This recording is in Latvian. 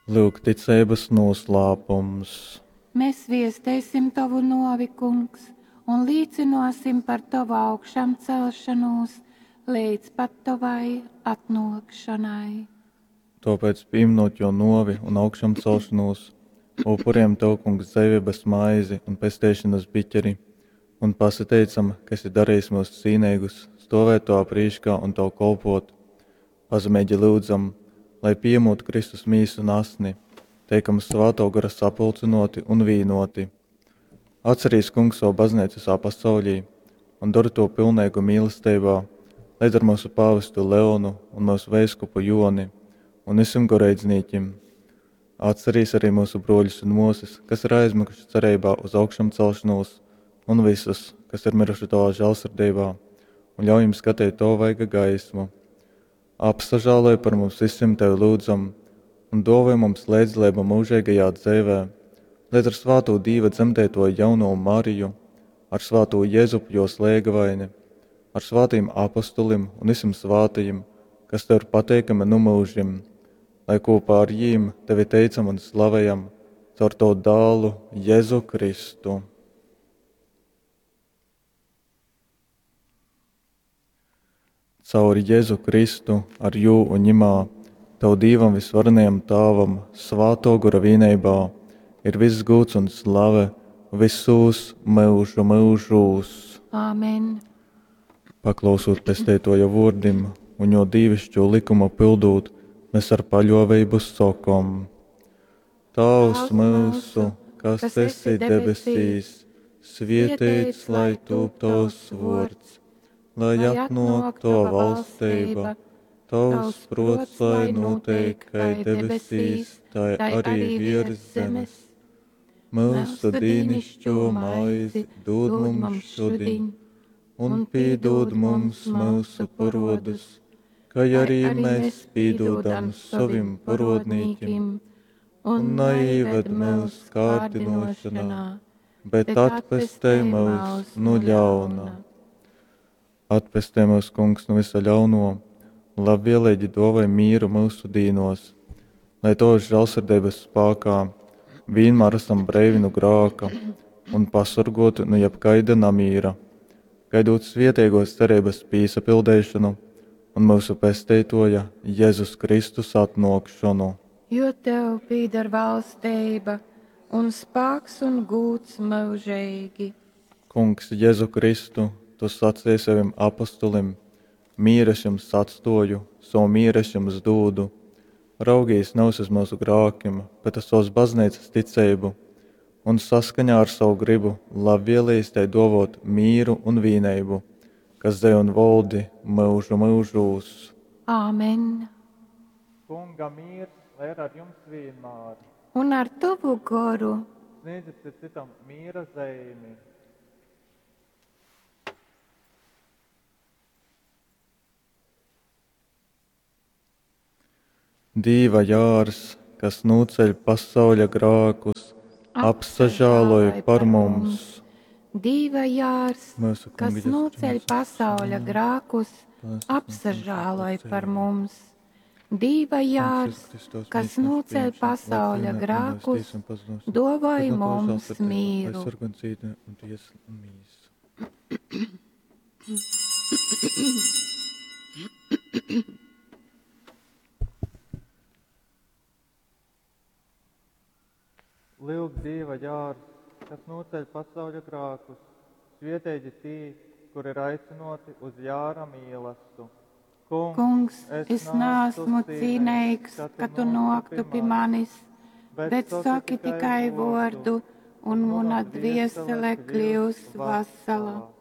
Lūk, ticības noslēpums. Mēs viestēsim tavu novi, kungs, un līdzinosim par tavu augšām celšanos līdz pat tavai atnākšanai. Tāpēc pieminot jo novi un augšām celšanos, upuriem tev, kungs, dzīvības maizi un pestēšanas biķeri, un pasiteicam, kas ir darījis mūs cīnīgus, stāvēt to aprīškā un tev kolpot. Pazemēģi lūdzam, lai piemūtu Kristus mīsu un asni, teikam svāto gara sapulcinoti un vīnoti. Atcerīs, kungs, savu baznīcu visā pasaulī un dari to pilnīgu mīlestībā, līdz ar mūsu pāvestu Leonu un mūsu veiskupu Joni un visam goreidzniekiem. Atcerīs arī mūsu broļus un mūsis, kas ir aizmiguši cerībā uz augšām celšanos, un visus, kas ir miruši tavā žēlsirdībā, un ļauj jums skatīt to vaiga gaismu. Apsažāloj par mums visiem tevi lūdzam, un dāvā mums līdzlību mūžīgajā dzīvē, līdz ar svāto Dieva dzemdēto jauno Mariju, ar svāto Jēzupu jo slēgavaini, ar svātiem apostolim un visiem svātajiem, kas tev ir pateikami no mūžiem, lai kopā ar jīm tevi teicam un slavējam caur to dālu Jēzu Kristu. Caur Jēzu Kristu ar jū un ņimā, Tev Dievam visvarenajam Tāvam, svāto gara vienībā, ir viss gods un slave visos mūžu mūžos. Āmen. Paklausot pestētoja vārdim un jo dievišķo likumu pildot, mēs ar paļāvību sakam. Tavs mūsu, kas esi debesīs, svētīts lai top tavs vārds, lai atnāk tava valstība. Tavs prots, lai notiek, kā debesīs, tā arī virs zemes. Mūsu dīnišķo maizi dod mums šodien, un piedod mums mūsu parodus, kā arī mēs piedodam saviem parodnīkiem, un neieved mūs kārdinošanā, bet atpestē mūs no ļauna. Atpestē mūs, kungs, no visa ļauno, labvēlīgi dāvāj mīru mūsu dīnos, lai tos žēlsirdības spēkā vienmēr esam brīvi no grēka un pasargoti no jebkaida namīra, gaidot svētīgos cerības piesapildīšanu un mūsu pestētoja Jēzus Kristus atnākšanu. Jo tev pieder valstība un spēks un gods mūžīgi. Kungs, Jēzu Kristu, tu sacīji saviem apostolim, mīru es jums atstoju, savu mīru es jums dodu. Raugīs nevis uz mūsu grēkiem, bet uz savas baznīcas ticību, un saskaņā ar savu gribu labvēlīs tai dāvāt mīru un vienību, kas dej un valdi mūžu mūžos. Āmen. Kunga mīrs, lai ir ar jums vienmēr. Un ar tavu garu. Sniedziet citam mīra zīmi. Dieva jārs, kas noceļ pasaules grēkus, apsažāloj par mums. Dieva jārs, Mūsu kas kunga noceļ pasaules grēkus, apsažāloj par mums. Dieva jārs, kas noceļ pasaules grēkus, dāvāj mums mīru. Lūk, Dieva jārs, kas noceļ pasaules grēkus, svētīti tie, kur ir aicināti uz jāra mīlestību. Kungs, es neesmu cienīgs, ka tu noktu pie manis, bet saki tikai vārdu, un mana dvēsele kļūs vesela.